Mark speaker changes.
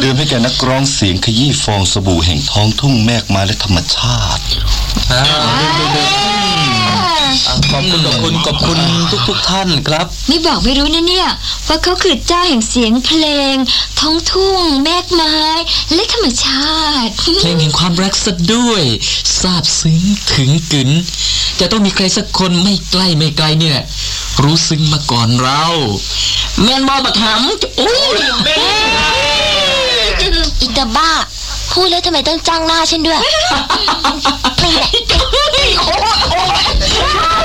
Speaker 1: ดื่มให้แก่นักร้องเสียงขยี้ฟองสบู่แห่งท้องทุ่งแมกไม้และธรรมชาติ
Speaker 2: ขอบคุณทุกท่านครับ
Speaker 3: ไม่บอกไม่รู้นะเนี่ยว่าเขาคือเจ้าแห่งเสียงเพลงท้องทุ่งแมกไม้และธรรมชาติ
Speaker 2: เพลงแห่งความรักซะด้วยซาบซึ้งถึงกึ๋นจะต้องมีใครสักคนไม่ใกล้เนี่ยรู้ซึ้งมาก่อนเราแมนบอลบัดหำอุ้ย
Speaker 4: อีตาบ้าพูดแล้วทำไมต้องจ้างหน้าฉันด้วย